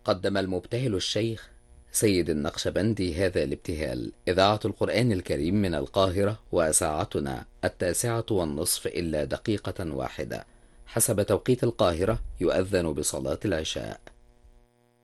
قدم المبتهل الشيخ سيد النقشبندي هذا الابتهال. إذاعة القرآن الكريم من القاهرة، وساعتنا 9:30 إلا دقيقة واحدة حسب توقيت القاهرة، يؤذن بصلاة العشاء.